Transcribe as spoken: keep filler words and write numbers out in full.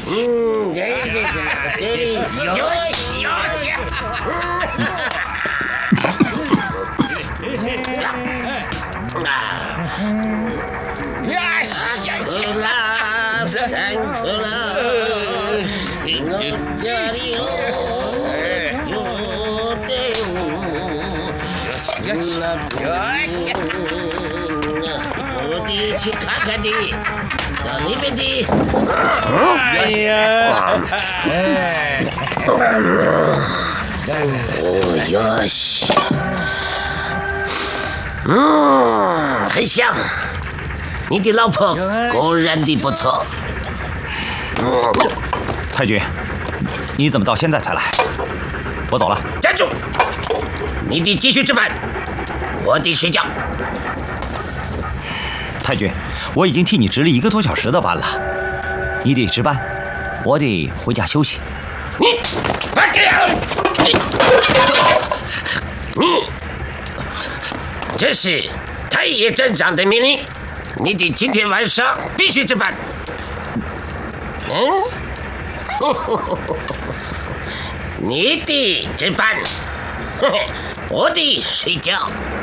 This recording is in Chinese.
嗯，这这个这里有戏有戏。呀西呀啦，三克啦，这里有有的，有戏有戏。我得去看看的，到那边的。哎呀！哦哟西，嗯，很香。你的老婆果然的不错。 太君，你怎么到现在才来？我走了。 站住！你得继续值班，我得睡觉。 太君，我已经替你值了一个多小时的班了，你得值班，我得回家休息。 你，快给我！你，你，这是太爷镇长的命令，你得今天晚上必须值班。嗯，你得值班，我得睡觉。